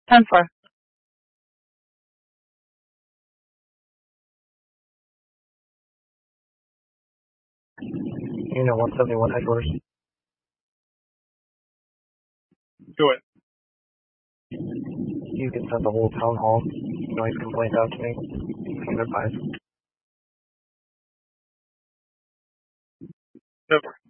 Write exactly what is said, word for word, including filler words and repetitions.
ten four. You know, one seventy-one headquarters. Do it. You can send the whole town hall noise complaint out to me. I'm advised. Never.